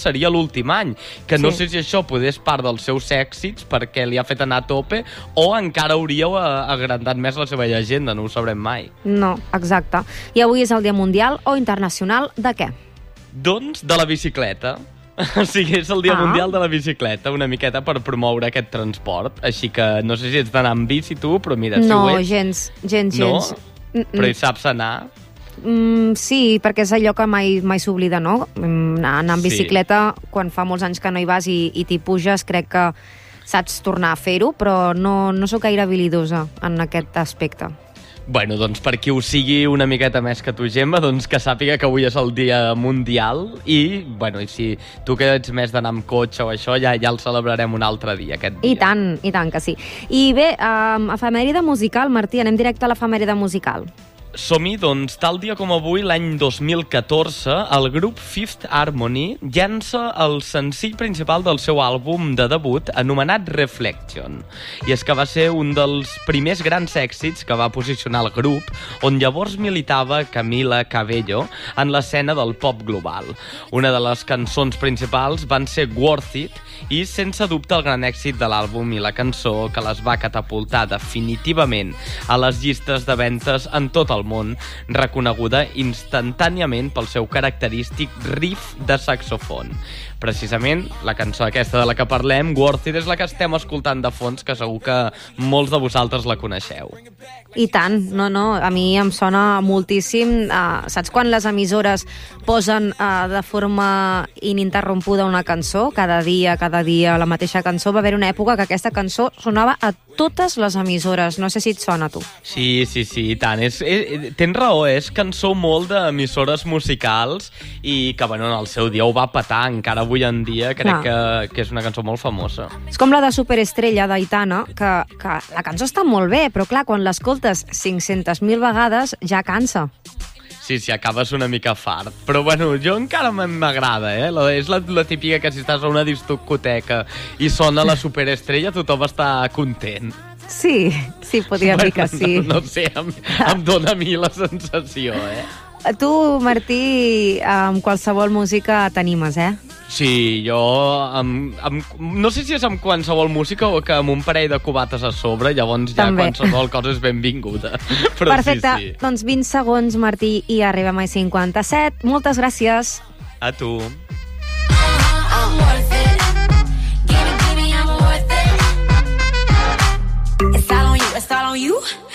seria l'últim any, que no Sí. sé si això podés part dels seus èxits perquè li ha fet anar a tope o encara hauríeu agrandat més la seva llegenda, no ho sabrem mai. No, exacte. I avui és el Dia Mundial o Internacional de què? Doncs de la bicicleta. O sigui, és el Dia Mundial de la Bicicleta, una miqueta per promoure aquest transport. Així que no sé si ets d'anar amb bici tu, però mira, si ho ets... gens. No? Però hi saps anar? Sí, perquè és allò que mai s'oblida, no? Anar en bicicleta, quan fa molts anys que no hi vas i t'hi puges, crec que saps tornar a fer-ho, però no sóc gaire habilidosa en aquest aspecte. Bueno, doncs per qui ho sigui una miqueta més que tu, Gemma, doncs que sàpiga que avui és el Dia Mundial i, bueno, i si tu que ets més d'anar amb cotxe o això, ja el celebrarem un altre dia, aquest dia. I tant que sí. I bé, efemèride musical, Martí, anem directe a l'efemèride musical. Som-hi, doncs, tal dia com avui, l'any 2014, el grup Fifth Harmony llança el senzill principal del seu àlbum de debut, anomenat Reflection. I és que va ser un dels primers grans èxits que va posicionar el grup, on llavors militava Camila Cabello en l'escena del pop global. Una de les cançons principals van ser Worth It, i sense dubte el gran èxit de l'àlbum i la cançó que les va catapultar definitivament a les llistes de ventes en tot el món, reconeguda instantàniament pel seu característic riff de saxofon. Precisament, la cançó aquesta de la que parlem, Worth It, és la que estem escoltant de fons, que segur que molts de vosaltres la coneixeu. I tant, no, a mi em sona moltíssim. Saps quan les emissores posen de forma ininterrompuda una cançó? Cada dia, la mateixa cançó. Va haver una època que aquesta cançó sonava a totes les emissores. No sé si et sona, tu. Sí, i tant. Tens raó, és cançó molt d'emissores musicals i que, bueno, en el seu dia ho va petar. Encara avui en dia crec que és una cançó molt famosa. És com la de Superestrella d'Aitana, que la cançó està molt bé, però clar, quan l'escoltes 500.000 vegades ja cansa. Sí, acabes una mica fart. Però, bueno, jo encara m'agrada, És la típica que si estàs a una discoteca i sona la Superestrella, tothom està content. Sí, podria dir que sí. No sé, em dóna a mi la sensació, Tu, Martí, amb qualsevol música t'animes, Sí, jo... no sé si és amb qualsevol música o que amb un parell de cubates a sobre, llavors ja també. qualsevol cosa és benvinguda. Però perfecte, sí. Doncs 20 segons, Martí, i arribem a 57. Moltes gràcies. A tu. I'm worth it. Give me, I'm worth it. It's all on you, it's all on you.